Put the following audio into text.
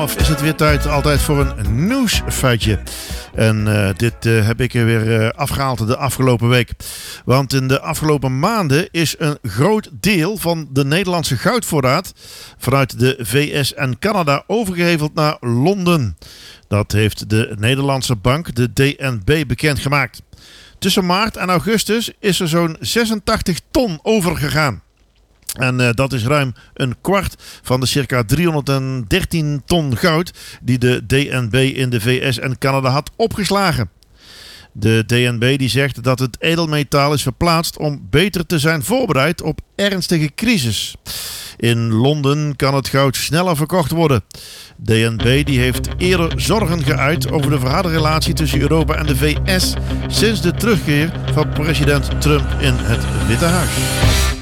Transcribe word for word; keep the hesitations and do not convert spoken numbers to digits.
elf is het weer tijd altijd voor een nieuwsfeitje. En uh, dit uh, heb ik er weer uh, afgehaald de afgelopen week. Want in de afgelopen maanden is een groot deel van de Nederlandse goudvoorraad vanuit de V S en Canada overgeheveld naar Londen. Dat heeft de Nederlandse bank, de D N B, bekendgemaakt. Tussen maart en augustus is er zo'n zesentachtig ton overgegaan. En uh, dat is ruim een kwart van de circa driehonderddertien ton goud die de D N B in de V S en Canada had opgeslagen. De D N B die zegt dat het edelmetaal is verplaatst om beter te zijn voorbereid op ernstige crisis. In Londen kan het goud sneller verkocht worden. D N B die heeft eerder zorgen geuit over de verharde tussen Europa en de V S sinds de terugkeer van president Trump in het Witte Huis.